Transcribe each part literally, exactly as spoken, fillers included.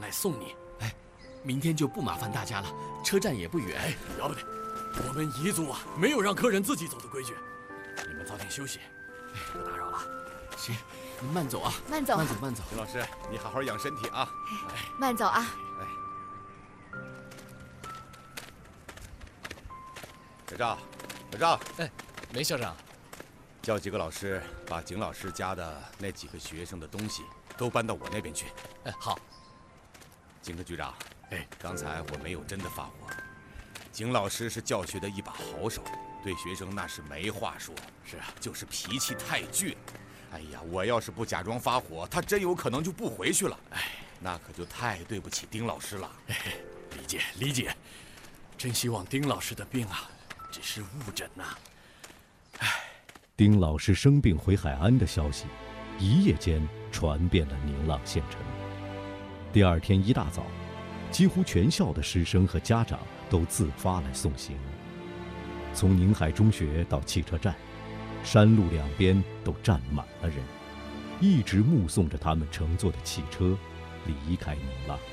来送你。 哎，明天就不麻烦大家了，车站也不远。 哎，要不得，我们彝族啊，没有让客人自己走的规矩。你们早点休息，不打扰了。 行，您慢走啊， 慢走， 慢走，慢走。 秦老师，你好好养身体啊。 哎，慢走啊。 哎，小赵，小赵， 哎，梅校长， 叫几个老师把景老师家的那几个学生的东西都搬到我那边去。 哎，好。 景科局长， 哎， 刚才我没有真的发火。景老师是教学的一把好手，对学生那是没话说。 是啊， 就是脾气太倔。哎呀，我要是不假装发火，他真有可能就不回去了。哎，那可就太对不起丁老师了。 哎，理解理解，真希望丁老师的病啊，只是误诊呐。 哎，丁老师生病回海安的消息，一夜间传遍了宁浪县城。第二天一大早，几乎全校的师生和家长都自发来送行。从宁海中学到汽车站，山路两边都站满了人，一直目送着他们乘坐的汽车离开宁浪。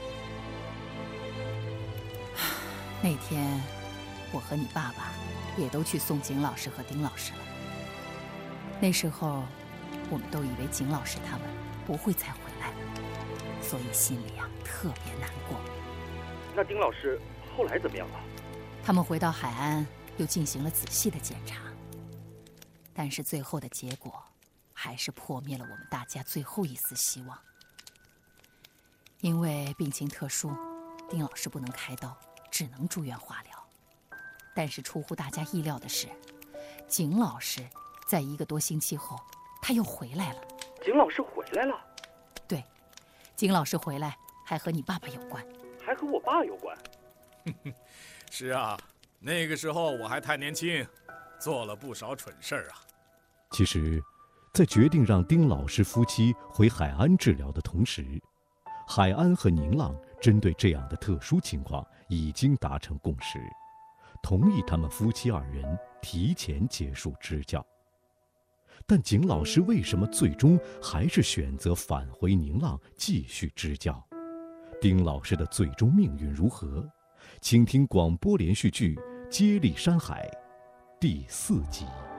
那天，我和你爸爸也都去送景老师和丁老师了。那时候，我们都以为景老师他们不会再回来了，所以心里啊特别难过。 那丁老师后来怎么样了？ 他们回到海安，又进行了仔细的检查。但是最后的结果，还是破灭了我们大家最后一丝希望。因为病情特殊，丁老师不能开刀，只能住院化疗。但是出乎大家意料的是，景老师在一个多星期后，他又回来了。 景老师回来了？ 对，景老师回来还和你爸爸有关， 还和我爸有关。 是啊，那个时候我还太年轻，做了不少蠢事儿啊。 其实，在决定让丁老师夫妻回海安治疗的同时，海安和宁浪针对这样的特殊情况已经达成共识，同意他们夫妻二人提前结束支教。但景老师为什么最终还是选择返回宁浪继续支教？丁老师的最终命运如何？请听广播连续剧《接力山海》第四集。